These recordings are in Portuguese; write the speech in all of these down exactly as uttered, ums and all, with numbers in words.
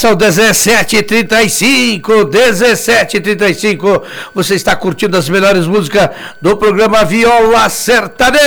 são dezessete e trinta e cinco, dezessete e trinta e cinco. Você está curtindo as melhores músicas do programa Viola Sertaneja.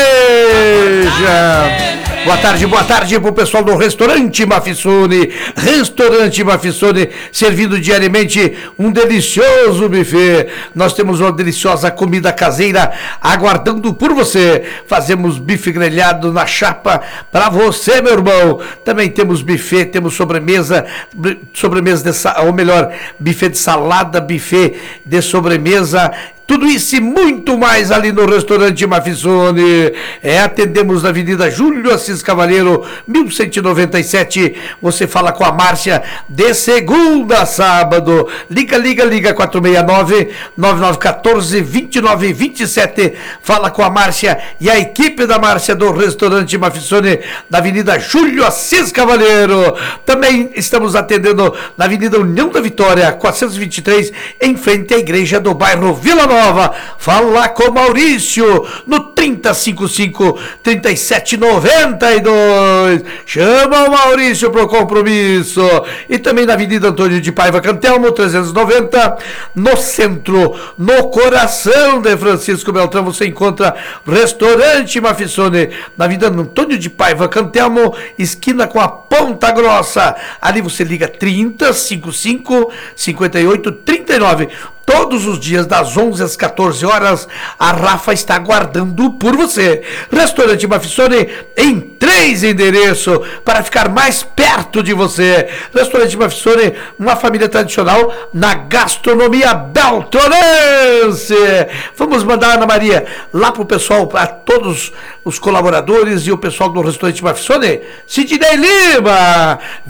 Boa tarde, boa tarde pro pessoal do Restaurante Mafissone. Restaurante Mafissone, servindo diariamente um delicioso buffet. Nós temos uma deliciosa comida caseira aguardando por você. Fazemos bife grelhado na chapa para você, meu irmão. Também temos buffet, temos sobremesa, sobremesa de, ou melhor, buffet de salada, buffet de sobremesa. Tudo isso e muito mais ali no Restaurante Mafissone. É, atendemos na Avenida Júlio Assis Cavaleiro, mil cento e noventa e sete. Você fala com a Márcia de segunda a sábado. Liga, liga, liga, quatro seis nove, nove nove um quatro, dois nove dois sete. Fala com a Márcia e a equipe da Márcia do Restaurante Mafissone, na Avenida Júlio Assis Cavaleiro. Também estamos atendendo na Avenida União da Vitória, quatrocentos e vinte e três, em frente à igreja do bairro Vila Nova. Nova. Fala com Maurício no trinta e cinco cinco, trinta e sete noventa e dois. Chama o Maurício pro compromisso. E também na Avenida Antônio de Paiva Cantelmo, trezentos e noventa, no centro, no coração de Francisco Beltrão, você encontra Restaurante Mafissone, na Avenida Antônio de Paiva Cantelmo, esquina com a Ponta Grossa. Ali você liga trinta, cinquenta e cinco, cinquenta e oito, trinta e nove. Todos os dias, das onze às quatorze horas, a Rafa está aguardando por você. Restaurante Mafissone em três endereços para ficar mais perto de você. Restaurante Mafissone, uma família tradicional na gastronomia beltronense. Vamos mandar a Ana Maria lá para o pessoal, para todos os colaboradores e o pessoal do Restaurante Mafissone. Sidney Lima.